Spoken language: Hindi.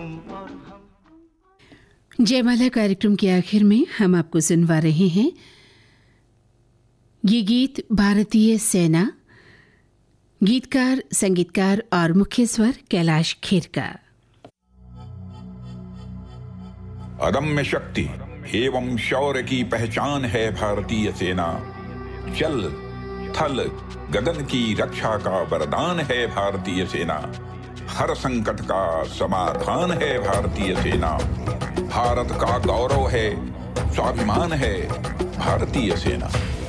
जयमाला कार्यक्रम के आखिर में हम आपको सुनवा रहे हैं ये गीत भारतीय सेना, गीतकार, संगीतकार और मुख्य स्वर कैलाश खेर का। अदम्य शक्ति एवं शौर्य की पहचान है भारतीय सेना। जल, थल, गगन की रक्षा का वरदान है भारतीय सेना। हर संकट का समाधान है भारतीय सेना। भारत का गौरव है, स्वाभिमान है भारतीय सेना।